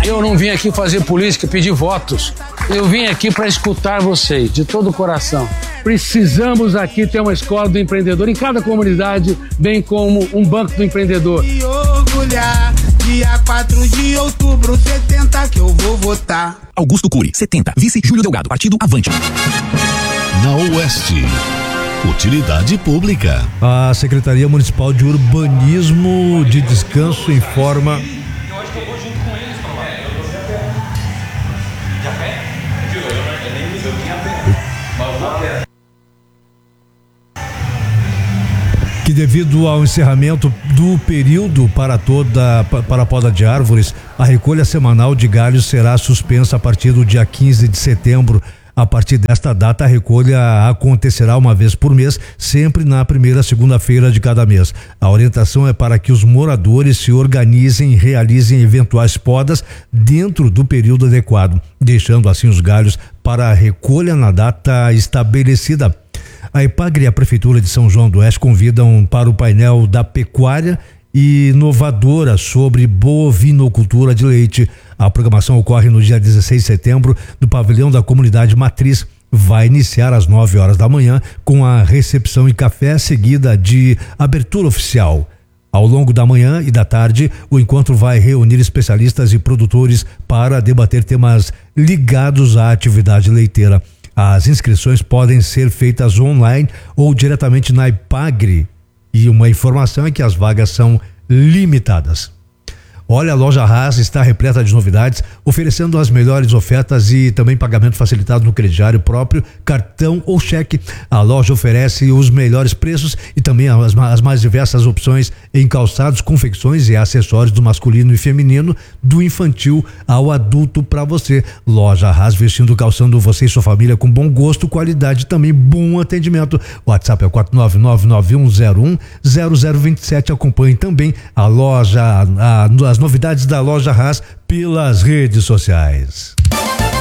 Eu não vim aqui fazer política, pedir votos. Eu vim aqui para escutar vocês, de todo o coração. Precisamos aqui ter uma escola do empreendedor em cada comunidade, bem como um banco do empreendedor. E orgulhar, dia 4 de outubro, 70 que eu vou votar. Augusto Cury, 70. Vice Júlio Delgado, partido Avante. Na Oeste, utilidade pública. A Secretaria Municipal de Urbanismo de Descanso informa... que devido ao encerramento do período para a poda de árvores, a recolha semanal de galhos será suspensa a partir do dia 15 de setembro. A partir desta data, a recolha acontecerá uma vez por mês, sempre na primeira segunda-feira de cada mês. A orientação é para que os moradores se organizem e realizem eventuais podas dentro do período adequado, deixando assim os galhos para a recolha na data estabelecida. A EPAGRE e a Prefeitura de São João do Oeste convidam para o painel da pecuária inovadora sobre bovinocultura de leite. A programação ocorre no dia 16 de setembro no pavilhão da comunidade Matriz. Vai iniciar às 9 horas da manhã com a recepção e café seguida de abertura oficial. Ao longo da manhã e da tarde, o encontro vai reunir especialistas e produtores para debater temas ligados à atividade leiteira. As inscrições podem ser feitas online ou diretamente na EPAGRE. E uma informação é que as vagas são limitadas. Olha, a Loja Haas está repleta de novidades, oferecendo as melhores ofertas e também pagamento facilitado no crediário próprio, cartão ou cheque. A loja oferece os melhores preços e também as mais diversas opções em calçados, confecções e acessórios do masculino e feminino, do infantil ao adulto para você. Loja Haas, vestindo, calçando você e sua família com bom gosto, qualidade e também bom atendimento. O WhatsApp é 49991010027. Acompanhe também a loja, as novidades da Loja Haas pelas redes sociais.